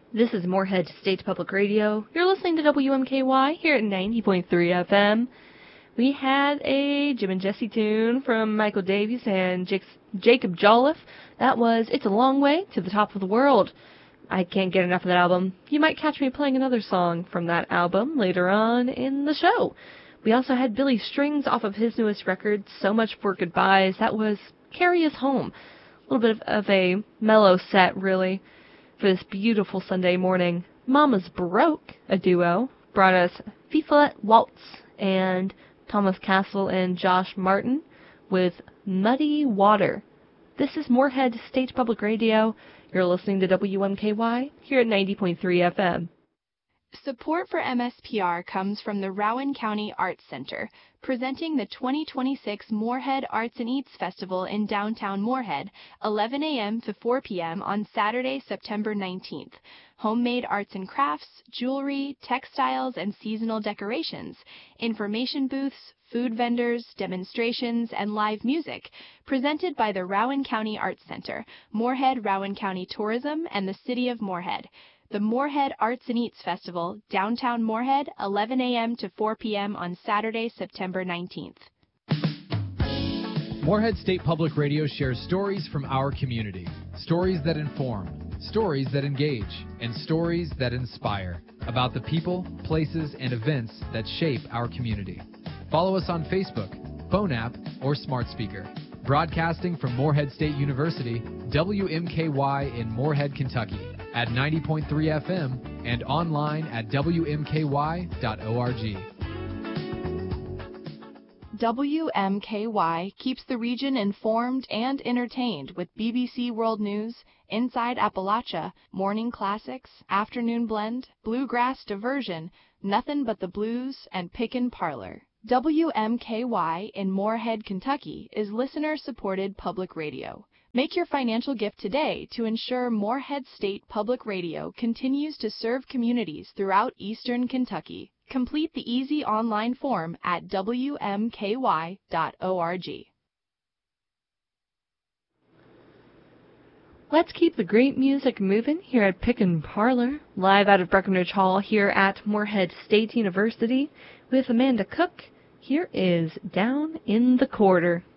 This is Moorhead State Public Radio. You're listening to WMKY here at 90.3 FM. We had a Jim and Jesse tune from Michael Davies and Jacob Jolliffe. That was It's a Long Way to the Top of the World. I can't get enough of that album. You might catch me playing another song from that album later on in the show. We also had Billy Strings off of his newest record, So Much for Goodbyes. That was Carry Us Home. A little bit of a mellow set, really, for this beautiful Sunday morning. Mama's Baroque, a duo, brought us Fifolet Waltz and Thomas Castle and Josh Martin with Muddy Water. This is Moorhead State Public Radio. You're listening to WMKY here at 90.3 FM. Support for MSPR comes from the Rowan County Arts Center, presenting the 2026 Moorhead Arts and Eats Festival in downtown Moorhead, 11 a.m. to 4 p.m. on Saturday, September 19th. Homemade arts and crafts, jewelry, textiles, and seasonal decorations, information booths, food vendors, demonstrations, and live music, presented by the Rowan County Arts Center, Moorhead Rowan County Tourism, and the City of Moorhead. The Moorhead Arts and Eats Festival, downtown Moorhead, 11 a.m. to 4 p.m. on Saturday, September 19th. Moorhead State Public Radio shares stories from our community. Stories that inform, stories that engage, and stories that inspire about the people, places, and events that shape our community. Follow us on Facebook, phone app, or smart speaker. Broadcasting from Moorhead State University, WMKY in Moorhead, Kentucky, at 90.3 FM and online at WMKY.org. WMKY keeps the region informed and entertained with BBC World News, Inside Appalachia, Morning Classics, Afternoon Blend, Bluegrass Diversion, Nothin' But the Blues, and Pickin' Parlor. WMKY in Moorhead, Kentucky is listener-supported public radio. Make your financial gift today to ensure Moorhead State Public Radio continues to serve communities throughout eastern Kentucky. Complete the easy online form at WMKY.org. Let's keep the great music moving here at Pickin' Parlor, live out of Breckenridge Hall here at Moorhead State University with Amanda Cook. Here is Down in the Quarter.